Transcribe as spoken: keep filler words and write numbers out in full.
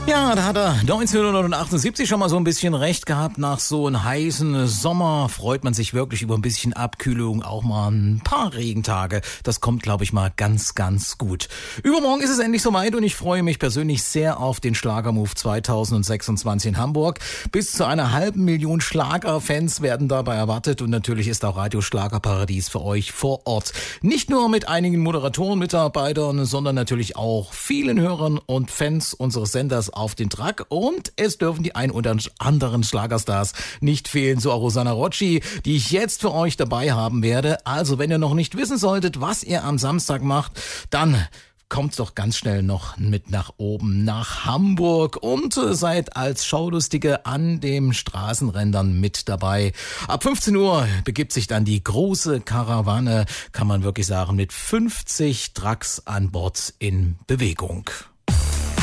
Ja, da hat er neunzehnhundertachtundsiebzig schon mal so ein bisschen recht gehabt. Nach so einem heißen Sommer freut man sich wirklich über ein bisschen Abkühlung, auch mal ein paar Regentage. Das kommt, glaube ich, mal ganz, ganz gut. Übermorgen ist es endlich soweit und ich freue mich persönlich sehr auf den Schlagermove zweitausendsechsundzwanzig in Hamburg. Bis zu einer halben Million Schlagerfans werden dabei erwartet und natürlich ist auch Radio Schlagerparadies für euch vor Ort. Nicht nur mit einigen Moderatoren, Mitarbeitern, sondern natürlich auch vielen Hörern und Fans unseres Senders auf den Track und es dürfen die ein oder anderen Schlagerstars nicht fehlen, so auch Rosanna Rocci, die ich jetzt für euch dabei haben werde. Also wenn ihr noch nicht wissen solltet, was ihr am Samstag macht, dann kommt doch ganz schnell noch mit nach oben nach Hamburg und seid als Schaulustige an den Straßenrändern mit dabei. Ab fünfzehn Uhr begibt sich dann die große Karawane, kann man wirklich sagen, mit fünfzig Trucks an Bord in Bewegung.